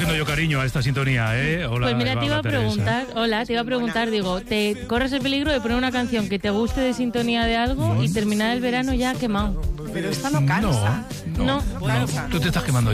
cogiendo yo cariño a esta sintonía, ¿eh? Hola, Pues mira, Eva, te iba a Teresa. preguntar, digo, ¿te corres el peligro de poner una canción que te guste de sintonía de algo y terminar el verano ya quemado? Pero esta no cansa. No. Tú te estás quemando